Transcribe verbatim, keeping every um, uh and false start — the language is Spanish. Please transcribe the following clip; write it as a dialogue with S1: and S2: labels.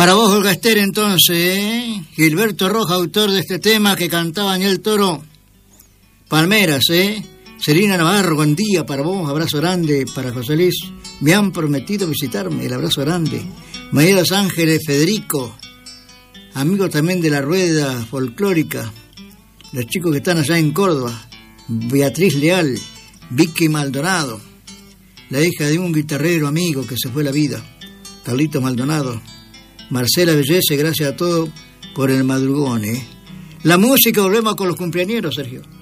S1: Para vos, Olga Ester, entonces, ¿eh? Gilberto Roja, autor de este tema que cantaba Daniel Toro. Palmeras, ¿eh? Selina Navarro, buen día para vos, abrazo grande para José Luis. Me han prometido visitarme, el abrazo grande. María Los Ángeles, Federico, amigo también de la rueda folclórica. Los chicos que están allá en Córdoba. Beatriz Leal, Vicky Maldonado, la hija de un guitarrero amigo que se fue la vida, Carlito Maldonado. Marcela Bellese, gracias a todos por el madrugón, ¿eh? La música, volvemos con los cumpleañeros, Sergio.